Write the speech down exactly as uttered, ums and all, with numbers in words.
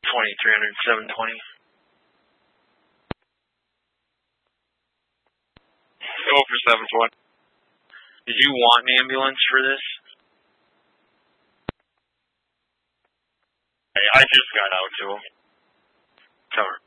twenty-three hundred, seven twenty. Go for seven twenty. Did you want an ambulance for this? Hey, I just got out to him. Tower.